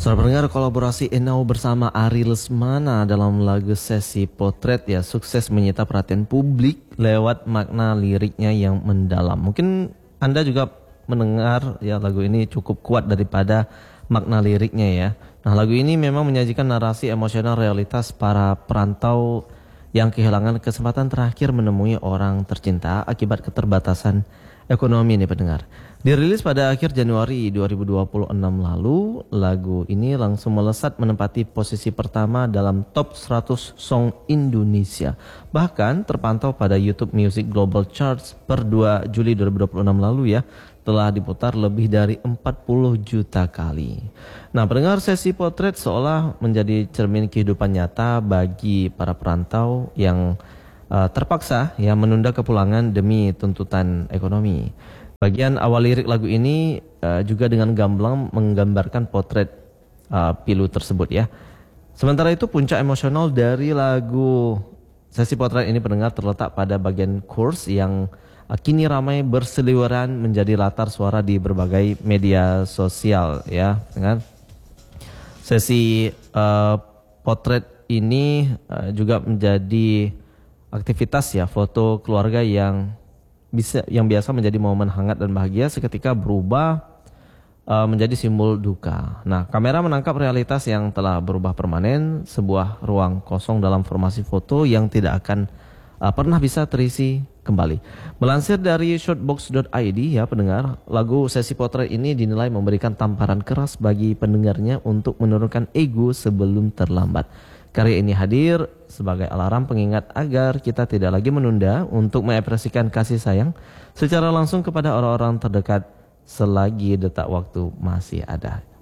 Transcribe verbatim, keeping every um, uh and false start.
Saudara pendengar, kolaborasi Enau bersama Ari Lesmana dalam lagu Sesi Potret ya sukses menyita perhatian publik lewat makna liriknya yang mendalam. Mungkin Anda juga mendengar ya lagu ini cukup kuat daripada makna liriknya ya. Nah, lagu ini memang menyajikan narasi emosional realitas para perantau yang kehilangan kesempatan terakhir menemui orang tercinta akibat keterbatasan ekonomi nih pendengar. Dirilis pada akhir Januari dua ribu dua puluh enam lalu, lagu ini langsung melesat menempati posisi pertama dalam top seratus song Indonesia. Bahkan terpantau pada YouTube Music Global Charts per dua Juli dua ribu dua puluh enam lalu ya, telah diputar lebih dari empat puluh juta kali. Nah, pendengar, Sesi Potret seolah menjadi cermin kehidupan nyata bagi para perantau yang uh, terpaksa ya menunda kepulangan demi tuntutan ekonomi. Bagian awal lirik lagu ini uh, juga dengan gamblang menggambarkan potret uh, pilu tersebut ya. Sementara itu puncak emosional dari lagu Sesi Potret ini pendengar terletak pada bagian chorus yang uh, kini ramai berseliweran menjadi latar suara di berbagai media sosial ya. Dengan Sesi uh, Potret ini uh, juga menjadi aktivitas ya foto keluarga yang bisa yang biasa menjadi momen hangat dan bahagia seketika berubah uh, menjadi simbol duka. Nah, kamera menangkap realitas yang telah berubah permanen, sebuah ruang kosong dalam formasi foto yang tidak akan uh, pernah bisa terisi kembali. Melansir dari shotbox dot i d ya pendengar, lagu Sesi Potret ini dinilai memberikan tamparan keras bagi pendengarnya untuk menurunkan ego sebelum terlambat. Karya ini hadir sebagai alarm pengingat agar kita tidak lagi menunda untuk mengekspresikan kasih sayang secara langsung kepada orang-orang terdekat selagi detak waktu masih ada.